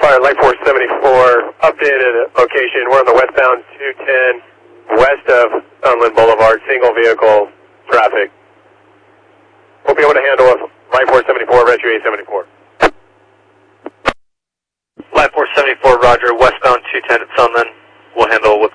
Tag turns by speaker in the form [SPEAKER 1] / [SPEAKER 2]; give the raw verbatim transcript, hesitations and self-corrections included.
[SPEAKER 1] Fire, Light Force seventy-four, updated location. We're on the westbound two ten, west of Sunland Boulevard, single vehicle traffic. We'll be able to handle it. Light Force seventy-four, Retro eight seventy-four.
[SPEAKER 2] Light Force seventy-four, roger, westbound two ten at Sunland. We'll handle with